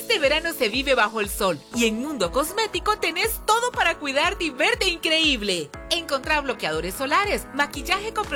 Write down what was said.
Este verano se vive bajo el sol y en Mundo Cosmético tenés todo para cuidarte y verte increíble. Encontrá bloqueadores solares, maquillaje con